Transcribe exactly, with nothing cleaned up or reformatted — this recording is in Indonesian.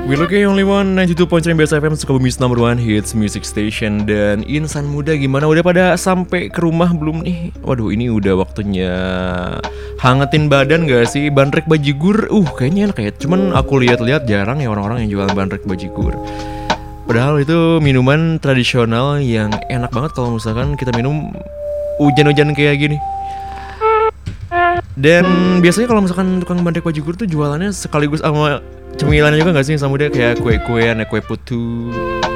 We look only one ninety two point three B S F M Sukabumi's number one hits music station. Dan insan muda gimana? Udah pada sampai ke rumah belum nih? Waduh, ini udah waktunya hangetin badan gak sih? Bandrek bajigur, uh kayaknya enak ya. Cuman aku lihat-lihat jarang ya orang-orang yang jual bandrek bajigur. Padahal itu minuman tradisional yang enak banget kalau misalkan kita minum hujan-hujan kayak gini. Dan biasanya kalau misalkan tukang bandrek bajigur tuh jualannya sekaligus sama cemilannya juga gak sih? Sama dia kayak kue-kuean, ya kue putu.